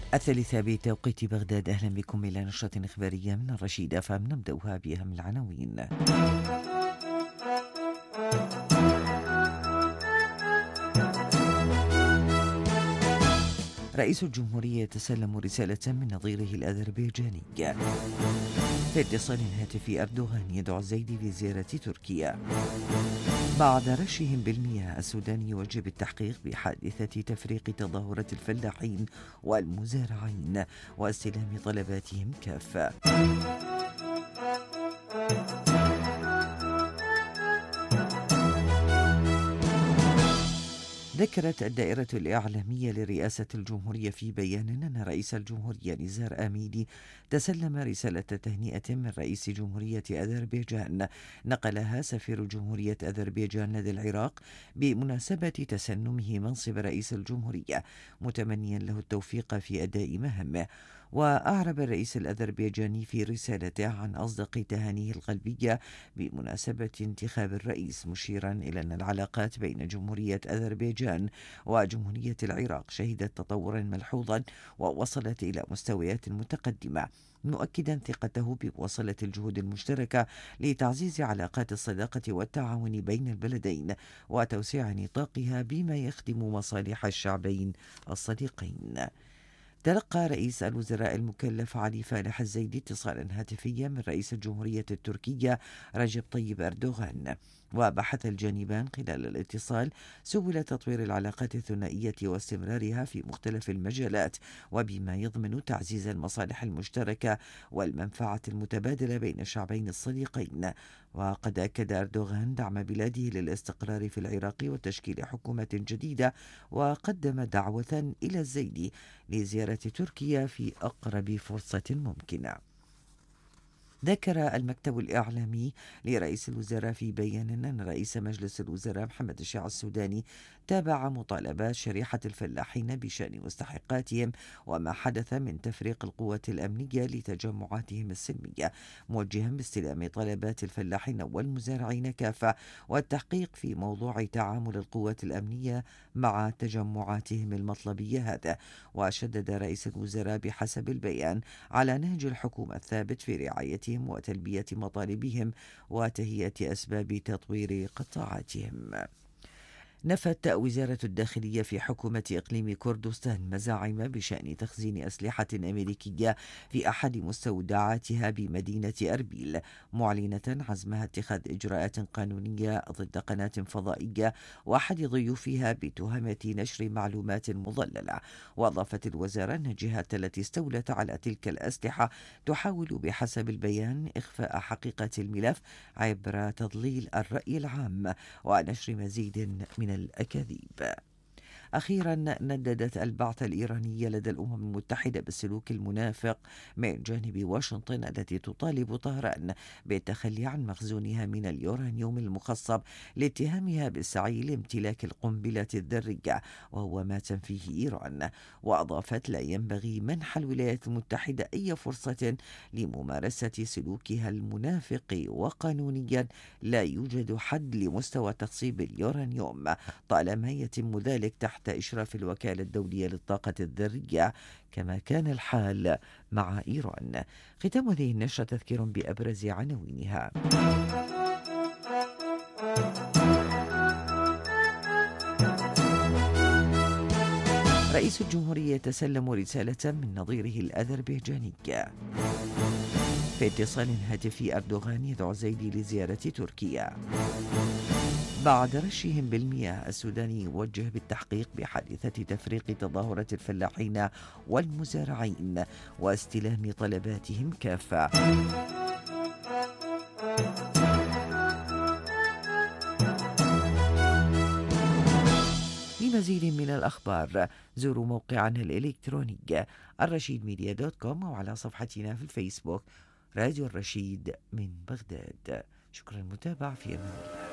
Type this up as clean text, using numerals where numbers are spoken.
الثالثة بتوقيت بغداد. أهلا بكم إلى نشرة إخبارية من الرشيد أفهم. نبدأها بأهم العناوين. رئيس الجمهورية يتسلم رسالة من نظيره الأذربيجاني. في اتصال هاتفي أردوغان يدعو الزيدي لزيارة تركيا. بعد رشهم بالمياه السوداني يوجه بالتحقيق بحادثة تفريق تظاهرة الفلاحين والمزارعين واستلام طلباتهم كافة. ذكرت الدائرة الإعلامية لرئاسة الجمهورية في بيان أن رئيس الجمهورية نزار آميدي تسلم رسالة تهنئة من رئيس جمهورية أذربيجان نقلها سفير جمهورية أذربيجان لدى العراق بمناسبة تسنمه منصب رئيس الجمهورية، متمنيا له التوفيق في أداء مهامه. وأعرب الرئيس الأذربيجاني في رسالته عن أصدق تهانيه القلبية بمناسبة انتخاب الرئيس، مشيرا إلى أن العلاقات بين جمهورية أذربيجان وجمهورية العراق شهدت تطورا ملحوظا ووصلت إلى مستويات متقدمة، مؤكدا ثقته بمواصلة الجهود المشتركة لتعزيز علاقات الصداقة والتعاون بين البلدين وتوسيع نطاقها بما يخدم مصالح الشعبين الصديقين. تلقى رئيس الوزراء المكلف علي فالح الزيدي اتصالا هاتفيا من رئيس الجمهورية التركية رجب طيب أردوغان، وبحث الجانبان خلال الاتصال سبل تطوير العلاقات الثنائية واستمرارها في مختلف المجالات، وبما يضمن تعزيز المصالح المشتركة والمنفعة المتبادلة بين الشعبين الصديقين. وقد أكد أردوغان دعم بلاده للاستقرار في العراق وتشكيل حكومة جديدة، وقدم دعوة إلى الزيدي لزيارة تركيا في أقرب فرصة ممكنة. ذكر المكتب الإعلامي لرئيس الوزراء في بيان أن رئيس مجلس الوزراء محمد الشيع السوداني تابع مطالبات شريحة الفلاحين بشأن مستحقاتهم وما حدث من تفريق القوات الأمنية لتجمعاتهم السلمية، موجها باستلام طلبات الفلاحين والمزارعين كافة والتحقيق في موضوع تعامل القوات الأمنية مع تجمعاتهم المطلبية هذا. وشدد رئيس الوزراء بحسب البيان على نهج الحكومة الثابت في رعاية وتلبية مطالبهم وتهيئة أسباب تطوير قطاعاتهم. نفت وزارة الداخلية في حكومة إقليم كردستان مزاعم بشأن تخزين أسلحة أمريكية في أحد مستودعاتها بمدينة أربيل، معلنة عزمها اتخاذ إجراءات قانونية ضد قناة فضائية وأحد ضيوفها بتهمة نشر معلومات مضللة. وأضافت الوزارة أن الجهات التي استولت على تلك الأسلحة تحاول بحسب البيان إخفاء حقيقة الملف عبر تضليل الرأي العام ونشر مزيد من الأكاذيب. أخيرا نددت البعثة الإيرانية لدى الأمم المتحدة بالسلوك المنافق من جانب واشنطن التي تطالب طهران بالتخلي عن مخزونها من اليورانيوم المخصب لاتهامها بالسعي لامتلاك القنبلة الذرية، وهو ما تنفيه إيران. وأضافت لا ينبغي منح الولايات المتحدة أي فرصة لممارسة سلوكها المنافق، وقانونيا لا يوجد حد لمستوى تخصيب اليورانيوم طالما يتم ذلك تحت إشراف الوكالة الدولية للطاقة الذرية كما كان الحال مع إيران. ختام هذه النشرة تذكير بأبرز عناوينها. رئيس الجمهورية يتسلم رسالة من نظيره الأذربيجاني. في اتصال هاتفي أردوغان يدعو الزيدي لزيارة تركيا. بعد رشهم بالمياه السوداني يوجه بالتحقيق بحادثة تفريق تظاهرة الفلاحين والمزارعين واستلام طلباتهم كافة. لمزيد من الأخبار زوروا موقعنا الإلكتروني الرشيدميديا.com أو على صفحتنا في الفيسبوك راديو الرشيد من بغداد. شكرا للمتابعة، في أمان الله.